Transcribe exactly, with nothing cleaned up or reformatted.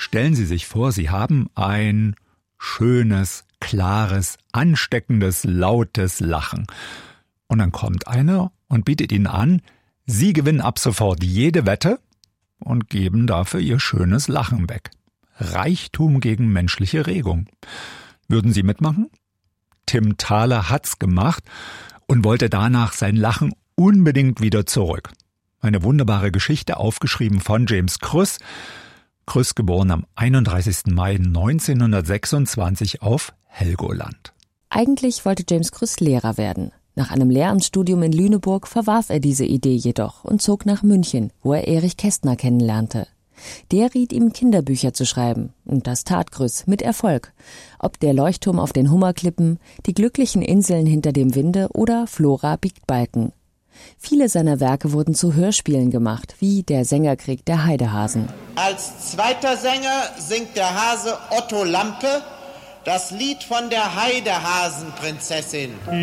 stellen Sie sich vor, Sie haben ein schönes, klares, ansteckendes, lautes Lachen. Und dann kommt einer und bietet Ihnen an, Sie gewinnen ab sofort jede Wette und geben dafür Ihr schönes Lachen weg. Reichtum gegen menschliche Regung. Würden Sie mitmachen? Tim Thaler hat's gemacht und wollte danach sein Lachen unbedingt wieder zurück. Eine wunderbare Geschichte, aufgeschrieben von James Krüss. Krüss geboren am einunddreißigsten Mai neunzehnhundertsechsundzwanzig auf Helgoland. Eigentlich wollte James Krüss Lehrer werden. Nach einem Lehramtsstudium in Lüneburg verwarf er diese Idee jedoch und zog nach München, wo er Erich Kästner kennenlernte. Der riet ihm, Kinderbücher zu schreiben. Und das tat Krüss mit Erfolg. Ob der Leuchtturm auf den Hummerklippen, die glücklichen Inseln hinter dem Winde oder Flora biegt Balken. Viele seiner Werke wurden zu Hörspielen gemacht, wie Der Sängerkrieg der Heidehasen. Als zweiter Sänger singt der Hase Otto Lampe das Lied von der Heidehasenprinzessin.